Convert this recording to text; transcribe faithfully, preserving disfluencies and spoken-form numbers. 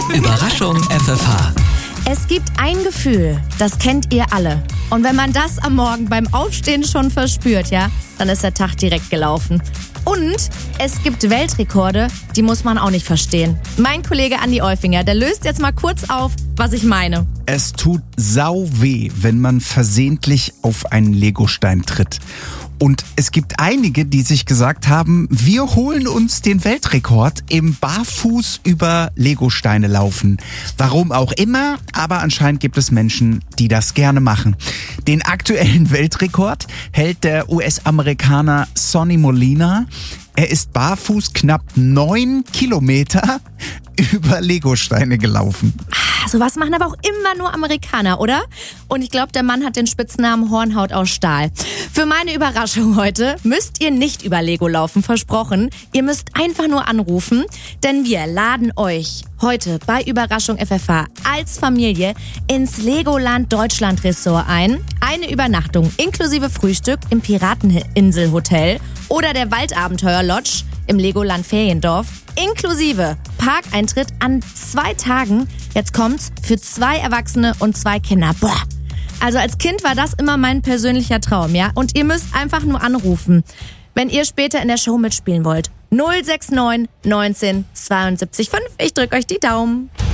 Überraschung F F H. Es gibt ein Gefühl, das kennt ihr alle. Und wenn man das am Morgen beim Aufstehen schon verspürt, ja, dann ist der Tag direkt gelaufen. Und es gibt Weltrekorde, die muss man auch nicht verstehen. Mein Kollege Andi Olfinger, der löst jetzt mal kurz auf, was ich meine. Es tut sau weh, wenn man versehentlich auf einen Legostein tritt. Und es gibt einige, die sich gesagt haben, wir holen uns den Weltrekord im Barfuß über Legosteine laufen. Warum auch immer, aber anscheinend gibt es Menschen, die das gerne machen. Den aktuellen Weltrekord hält der U S-Amerikaner Sonny Molina. Er ist barfuß knapp neun Kilometer über Legosteine gelaufen. Sowas machen aber auch immer nur Amerikaner, oder? Und ich glaube, der Mann hat den Spitznamen Hornhaut aus Stahl. Für meine Überraschung heute müsst ihr nicht über Lego laufen, versprochen. Ihr müsst einfach nur anrufen, denn wir laden euch heute bei Überraschung F F H als Familie ins Legoland Deutschland Resort ein. Eine Übernachtung inklusive Frühstück im Pirateninsel Hotel oder der Waldabenteuer Lodge im Legoland Feriendorf, inklusive Parkeintritt an zwei Tagen. Jetzt kommt's, für zwei Erwachsene und zwei Kinder. Boah, also als Kind war das immer mein persönlicher Traum, ja? Und ihr müsst einfach nur anrufen, wenn ihr später in der Show mitspielen wollt. null sechs neun neunzehn zweiundsiebzig fünf. Ich drück euch die Daumen.